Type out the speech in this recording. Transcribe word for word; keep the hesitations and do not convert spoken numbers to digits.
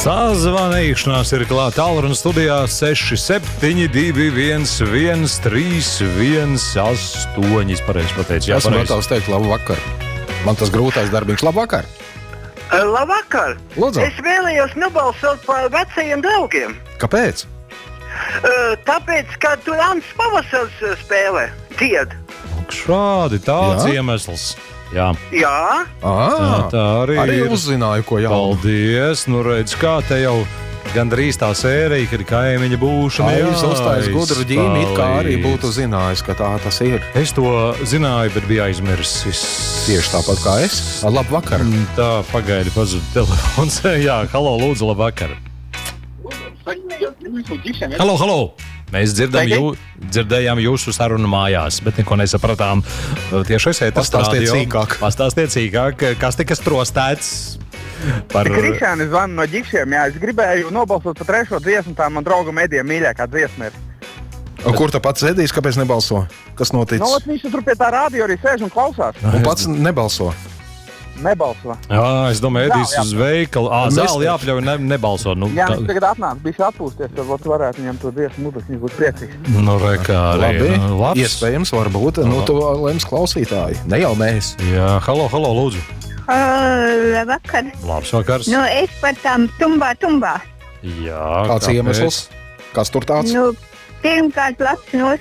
Sazvanīšanās ir klāt tālruņa studijā seši septiņi divi viens viens trīs viens astoņi. Pareizi pateicu, jā, esmu pareizi. gatavs teikt labu vakar. Man tas grūtais darbiņš. Labu vakar. Uh, labvakar! Lūdzu. Es vēlējos nobalsot par vecajiem draugiem. Kāpēc? Uh, tāpēc, ka tur Ants Pavasars uh, spēlē, dzied. Šādi tāds Jā? iemesls. Jā, Jā, À, tā, tā arī, arī ir. uzzināju, ko jaunu. Paldies! Nu redz, kā te jau gandrīz tā sērija, kad kaimiņa būšana Aiz uzstājas gudru ģīmi, it kā arī būtu zinājis, ka tā tas ir. Es to zināju, bet biju aizmirsis. Tieši tāpat kā es. Labu vakar. Tā, pagaidi, pazuda telefons. Jā, halo, lūdzu, labvakar. Halo, halo! Mēs dzirdam jū, dzirdējām jūsu sarunu mājās, bet neko nesapratām. Tiešais ēters Pastāstiet radio. sīkāk. Pastāstiet sīkāk, kas tika strostēts par... Krišānis zvana no ģipšiem. Jā, es gribēju nobalsot par trešo dziesmu, tā man drauga Medija mīļākā dziesma ir. Un kur tu pats sēdīs, kāpēc nebalso? Kas noticis? Nu, ot, viņš tur pie tā radio arī sēž un klausās. Un pats nebalso. Nebalso. Jā, es domāju, Edijs Zāli uz veikalu. Ā, Mēs zāli taču- jāpļauj, ne, nebalso. Nu, Jā, tā- viņš tagad atnāca, bija atpūsties, tad ot varētu viņam to dziesmu mudot, viņš būtu priecīgs. Nu, re, kā arī. Labi, Nu, labs. iespējams, varbūt. Nu, tu lems klausītāji. Ne jau mēs. Jā, halo, halo, lūdzu. Uh, labvakar. Labs vakars. Nu, es par tām tumbā, tumbā. Jā, Kāds kāpēc? iemesls? Kas tur tāds? Nu, pirmkārt, labs